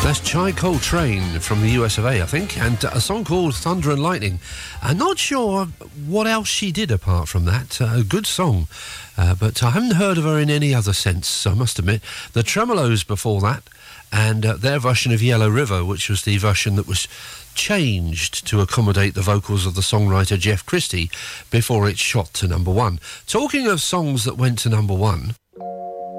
That's Chai Coltrane from the US of A, I think, and a song called Thunder and Lightning. I'm not sure what else she did apart from that. A good song, but I haven't heard of her in any other sense, I must admit. The Tremolos before that, and their version of Yellow River, which was the version that was changed to accommodate the vocals of the songwriter Jeff Christie before it shot to number one. Talking of songs that went to number one,